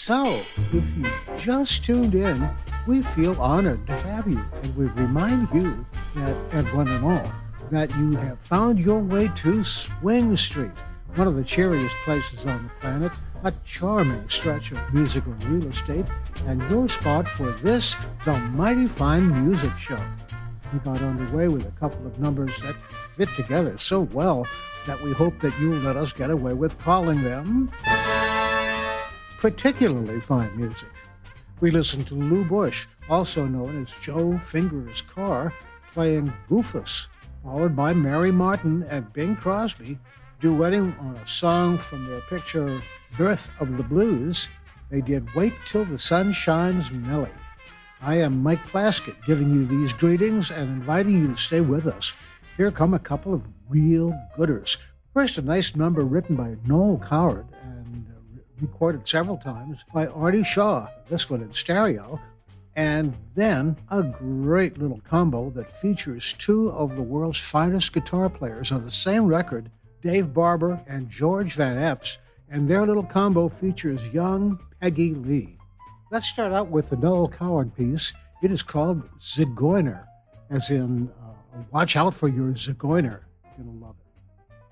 So, if you just tuned in, we feel honored to have you, and we remind you that, and one and all, that you have found your way to Swing Street, one of the cheeriest places on the planet, a charming stretch of musical real estate, and your spot for this, the Mighty Fine Music Show. We got underway with a couple of numbers that fit together so well that we hope that you'll let us get away with calling them particularly fine music. We listened to Lou Bush, also known as Joe Fingers Carr, playing Rufus, followed by Mary Martin and Bing Crosby duetting on a song from their picture Birth of the Blues. They did Wait Till the Sun Shines Melly. I am Mike Plaskett giving you these greetings and inviting you to stay with us. Here come a couple of real gooders. First, a nice number written by Noel Coward and recorded several times by Artie Shaw, this one in stereo, and then a great little combo that features two of the world's finest guitar players on the same record, Dave Barber and George Van Eps, and their little combo features young Peggy Lee. Let's start out with the Noel Coward piece. It is called Zigeuner, as in watch out for your Zigeuner. You're going to love it.